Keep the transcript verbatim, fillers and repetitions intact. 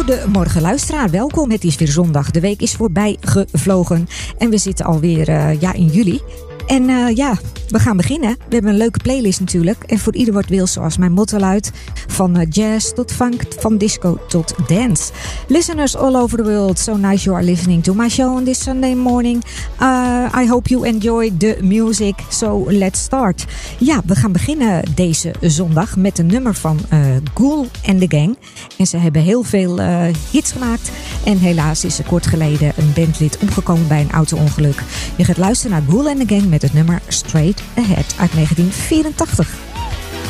Goedemorgen luisteraar, welkom. Het is weer zondag, de week is voorbij gevlogen en we zitten alweer uh, ja, in juli. En uh, ja, we gaan beginnen. We hebben een leuke playlist natuurlijk. En voor ieder wat wil, zoals mijn motto luidt. Van uh, jazz tot funk, van disco tot dance. Listeners all over the world, so nice you are listening to my show on this Sunday morning. Uh, I hope you enjoy the music. So let's start. Ja, we gaan beginnen deze zondag met een nummer van uh, Ghoul and the Gang. En ze hebben heel veel uh, hits gemaakt. En helaas is er kort geleden een bandlid omgekomen bij een auto-ongeluk. Je gaat luisteren naar Ghoul and the Gang met het nummer Straight Ahead uit negentien vierentachtig.